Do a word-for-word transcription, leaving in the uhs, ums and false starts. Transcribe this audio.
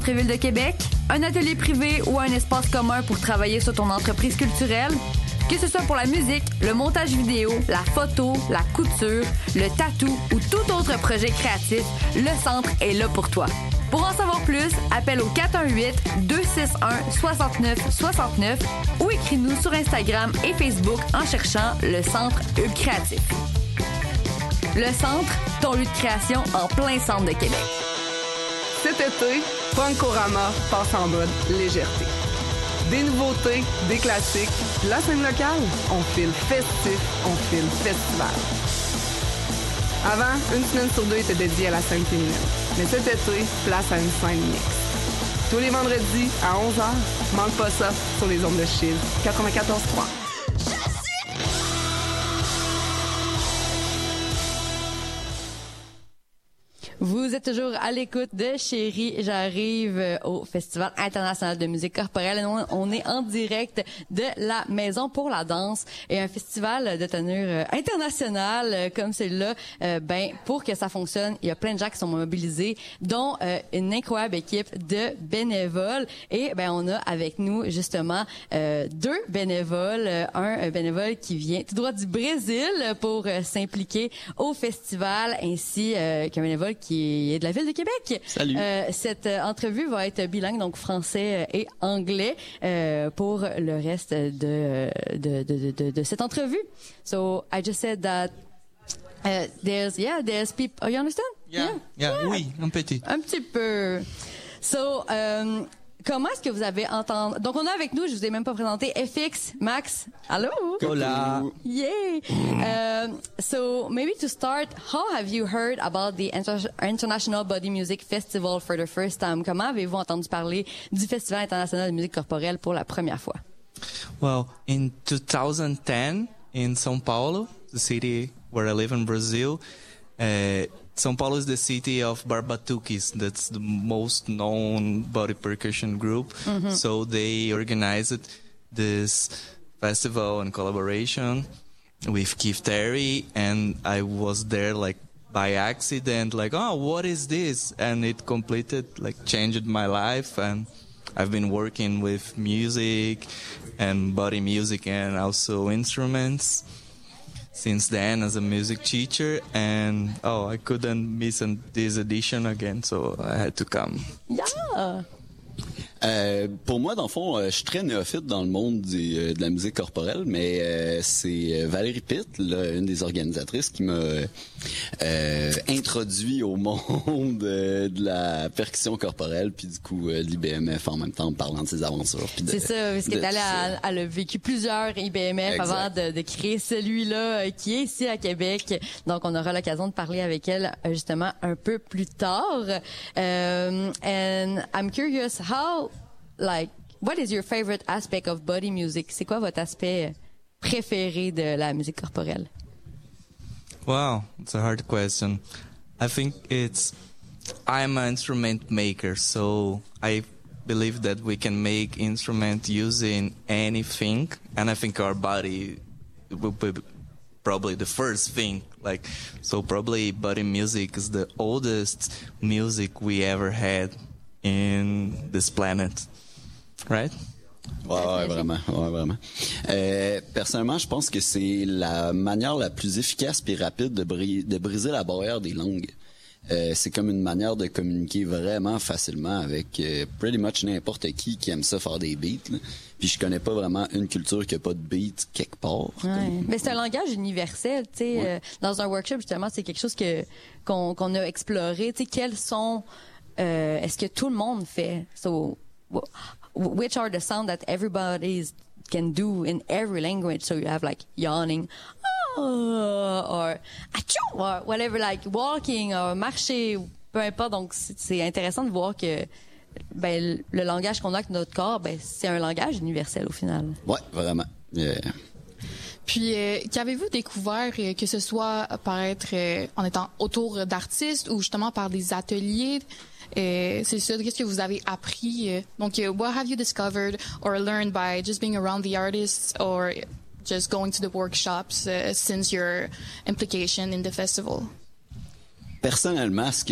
Ville de Québec, un atelier privé ou un espace commun pour travailler sur ton entreprise culturelle? Que ce soit pour la musique, le montage vidéo, la photo, la couture, le tatou ou tout autre projet créatif, le Centre est là pour toi. Pour en savoir plus, appelle au quatre un huit, deux six un, six neuf six neuf ou écris-nous sur Instagram et Facebook en cherchant le Centre Hub Créatif. Le Centre, ton lieu de création en plein centre de Québec. Cet été, Funkorama passe en mode légèreté. Des nouveautés, des classiques, la scène locale, on file festif, on file festival. Avant, une semaine sur deux était dédiée à la scène féminine. Mais cet été, place à une scène mixte. Tous les vendredis à onze heures, manque pas ça sur les ondes de Chill quatre-vingt-quatorze trois. Vous êtes toujours à l'écoute de Chérie, j'arrive au Festival international de musique corporelle. On, on est en direct de la Maison pour la danse et un festival de tenue internationale comme celui-là. Euh, ben pour que ça fonctionne, il y a plein de gens qui sont mobilisés, dont euh, une incroyable équipe de bénévoles. Et ben on a avec nous justement euh, deux bénévoles, un bénévole qui vient tout droit du Brésil pour euh, s'impliquer au festival, ainsi euh, qu'un bénévole qui qui est de la Ville de Québec. Salut. Euh, cette euh, entrevue va être bilingue, donc français et anglais, euh, pour le reste de, de, de, de, de cette entrevue. So, I just said that uh, there's, yeah, there's people, oh, you understand? Yeah, yeah, yeah. Oui, un petit. Un petit peu. So, um, comment est-ce que vous avez entendu... Donc, on a avec nous, je vous ai même pas présenté, F X, Max. Allô? Hola. Yay! Um, so, maybe to start, how have you heard about the Inter- International Body Music Festival for the first time? Comment avez-vous entendu parler du Festival international de musique corporelle pour la première fois? Well, in two thousand ten, in São Paulo, the city where I live in Brazil, uh, São Paulo is the city of Barbatuques. That's the most known body percussion group. Mm-hmm. So they organized this festival in collaboration with Keith Terry, and I was there like by accident, like, oh, what is this? And it completed, like, changed my life. And I've been working with music and body music and also instruments since then as a music teacher, and oh, I couldn't miss an, this edition again, so I had to come. Yeah. Euh, pour moi, dans le fond, euh, je suis très néophyte dans le monde du, euh, de la musique corporelle, mais euh, c'est Valérie Pitt, là, une des organisatrices, qui m'a euh, introduit au monde euh, de la percussion corporelle, puis du coup euh, de l'I B M F en même temps, en parlant de ses aventures. Puis de, c'est ça, parce qu'elle a, elle a vécu plusieurs I B M F exact. Avant de, de créer celui-là euh, qui est ici à Québec. Donc, on aura l'occasion de parler avec elle euh, justement un peu plus tard. Um, and I'm curious, how like, what is your favorite aspect of body music? C'est quoi votre aspect préféré de la musique corporelle? Wow, it's a hard question. I think it's, I'm an instrument maker, so I believe that we can make instrument using anything, and I think our body will be probably the first thing. Like, so probably body music is the oldest music we ever had in this planet. Right? Ouais, ouais, vraiment, ouais, vraiment. Euh, personnellement, je pense que c'est la manière la plus efficace et rapide de, bri- de briser la barrière des langues. Euh, c'est comme une manière de communiquer vraiment facilement avec euh, pretty much n'importe qui qui aime ça faire des beats. Là. Puis je connais pas vraiment une culture qui a pas de beat quelque part. Ouais. Mais c'est un langage universel, tu sais. Ouais. Euh, dans un workshop, justement, c'est quelque chose que qu'on, qu'on a exploré. Tu sais, quels sont euh, est-ce que tout le monde fait? So, which are the sounds that everybody can do in every language? So you have like yawning, oh, or achoo, or whatever, like walking or marcher, peu importe. Donc c'est, c'est intéressant de voir que ben le langage qu'on a avec notre corps, ben c'est un langage universel au final. Ouais, vraiment. Yeah. Puis, euh, qu'avez-vous découvert, euh, que ce soit par être euh, en étant autour d'artistes ou justement par des ateliers? Euh, c'est ça, qu'est-ce que vous avez appris? Euh, donc, uh, what have you discovered or learned by just being around the artists or just going to the workshops uh, since your implication in the festival? Personnellement, ce que